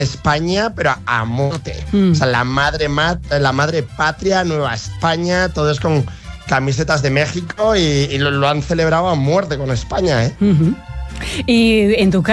España, pero a muerte. O sea, la madre patria, Nueva España, todo es con camisetas de México y lo han celebrado a muerte con España, ¿eh? Y en tu